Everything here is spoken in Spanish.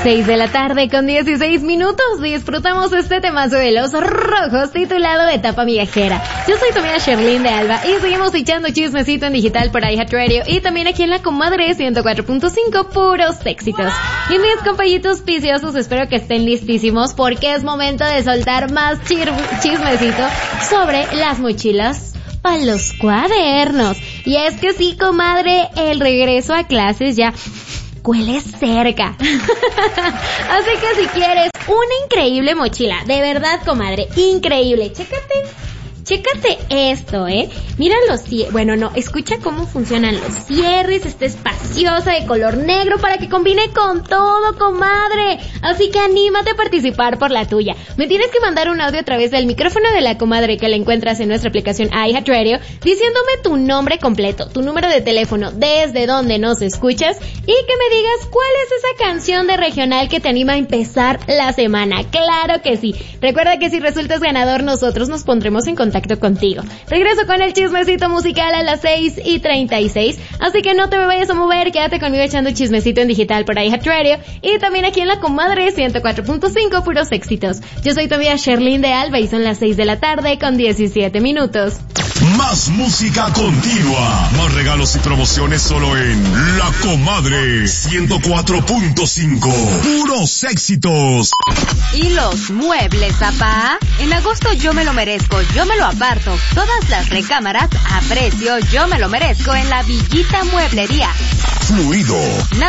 6 de la tarde con 16 minutos. Disfrutamos este temazo de Los Rojos titulado Etapa Viajera. Yo soy tu amiga Sherlyn de Alba y seguimos echando chismecito en digital por iHeartRadio y también aquí en La Comadre 104.5, puros éxitos. Y mis compañitos viciosos, espero que estén listísimos porque es momento de soltar más chismecito sobre las mochilas para los cuadernos. Y es que sí, comadre, el regreso a clases ya huele cerca. Así que si quieres una increíble mochila, de verdad, comadre, increíble, chécate esto, Mira los cierres, bueno, no, escucha cómo funcionan los cierres, está espaciosa de color negro para que combine con todo, comadre. Así que anímate a participar por la tuya. Me tienes que mandar un audio a través del micrófono de La Comadre que la encuentras en nuestra aplicación iHeartRadio, diciéndome tu nombre completo, tu número de teléfono, desde donde nos escuchas y que me digas cuál es esa canción de regional que te anima a empezar la semana. Claro que sí. Recuerda que si resultas ganador, nosotros nos pondremos en contacto contigo. Regreso con el chismecito musical a las 6:36, así que no te me vayas a mover, quédate conmigo echando chismecito en digital por iHeartRadio y también aquí en La Comadre 104.5, puros éxitos. Yo soy tu amiga Sherlyn de Alba y son las 6 de la tarde con 17 minutos. Más música continua, más regalos y promociones solo en La Comadre 104.5, puros éxitos. ¿Y los muebles, papá? En agosto yo me lo merezco, yo me lo aparto. Todas las recámaras a precio yo me lo merezco en la Villita Mueblería. Fluido.